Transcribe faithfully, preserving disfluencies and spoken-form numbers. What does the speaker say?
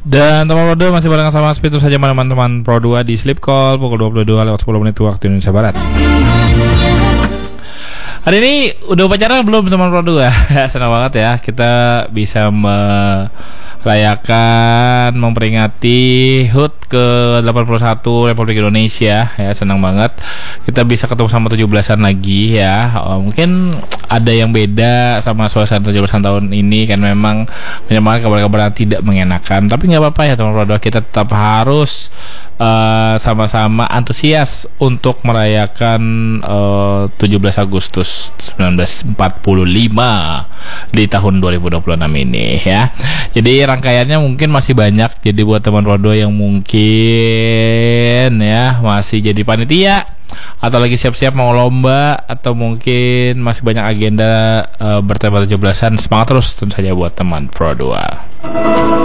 Dan teman Pro dua masih bareng sama Spitu saja teman-teman Pro dua di Sleep Call pukul dua puluh dua lewat sepuluh menit waktu Indonesia Barat. Hari ini udah upacara belum teman Pro dua? Senang banget ya kita bisa merayakan memperingati H U T ke delapan puluh satu Republik Indonesia ya, senang banget kita bisa ketemu sama tujuh belasan lagi ya. Oh, mungkin ada yang beda sama suasana tujuh belasan tahun ini kan, memang banyak banget kabar-kabar yang tidak mengenakan, tapi nggak apa-apa ya teman Pro dua, kita tetap harus uh, sama-sama antusias untuk merayakan uh, tujuh belas Agustus seribu sembilan ratus empat puluh lima di tahun dua ribu dua puluh enam ini ya. Jadi rangkaiannya mungkin masih banyak, jadi buat teman Pro dua yang mungkin ya masih jadi panitia atau lagi siap-siap mau lomba atau mungkin masih banyak agenda uh, bertema tujuh belasan, semangat terus tentu saja buat teman Pro dua.